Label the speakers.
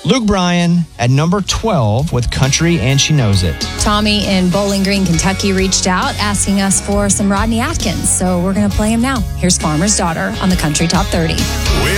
Speaker 1: Luke Bryan at number 12 with Country and She Knows It.
Speaker 2: Tommy in Bowling Green, Kentucky reached out asking us for some Rodney Atkins. So we're going to play him now. Here's Farmer's Daughter on the Country Top 30.